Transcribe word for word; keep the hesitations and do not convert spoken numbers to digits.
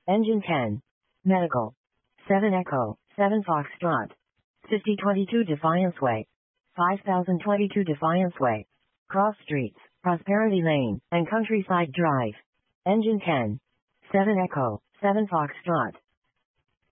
Engine ten. Medical. seven Echo, seven Foxtrot. fifty twenty-two Defiance Way. five thousand twenty-two Defiance Way. Cross Streets, Prosperity Lane, and Countryside Drive. Engine ten. seven Echo, seven Foxtrot.